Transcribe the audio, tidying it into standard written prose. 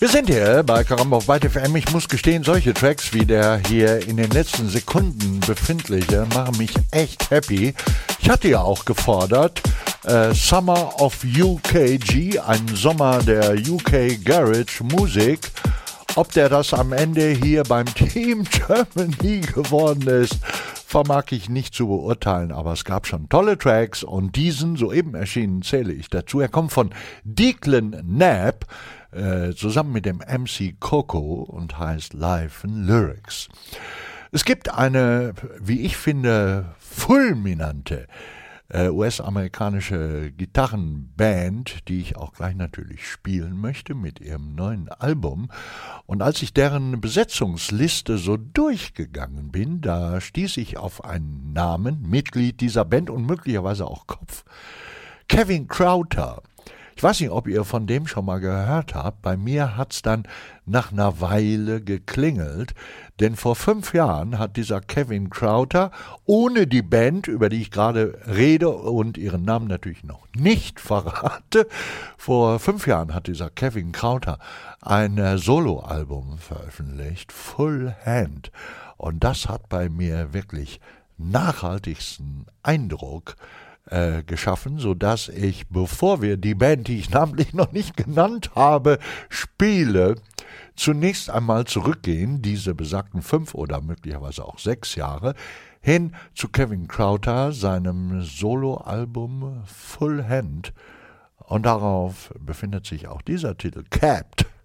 Wir sind hier bei Karamba auf Byte FM. Ich muss gestehen, solche Tracks wie der hier in den letzten Sekunden befindliche machen mich echt happy. Ich hatte ja auch gefordert, Summer of UKG, ein Sommer der UK Garage Musik. Ob der das am Ende hier beim Team Germany geworden ist, vermag ich nicht zu beurteilen, aber es gab schon tolle Tracks und diesen soeben erschienen zähle ich dazu. Er kommt von Declan Knapp, zusammen mit dem MC Coco und heißt Live and Lyrics. Es gibt eine, wie ich finde, fulminante US-amerikanische Gitarrenband, die ich auch gleich natürlich spielen möchte mit ihrem neuen Album. Und als ich deren Besetzungsliste so durchgegangen bin, da stieß ich auf einen Namen, Mitglied dieser Band und möglicherweise auch Kopf. Kevin Crowther. Ich weiß nicht, ob ihr von dem schon mal gehört habt. Bei mir hat's dann nach einer Weile geklingelt, denn vor 5 Jahren hat dieser Kevin Crowther ohne die Band, über die ich gerade rede und ihren Namen natürlich noch nicht verrate, vor 5 Jahren hat dieser Kevin Crowther ein Soloalbum veröffentlicht, Full Hand. Und das hat bei mir wirklich nachhaltigsten Eindruck geschaffen, sodass ich, bevor wir die Band, die ich namentlich noch nicht genannt habe, spiele, zunächst einmal zurückgehen, diese besagten 5 oder möglicherweise auch 6 Jahre, hin zu Kevin Crowther, seinem Soloalbum Full Hand. Und darauf befindet sich auch dieser Titel, Capped.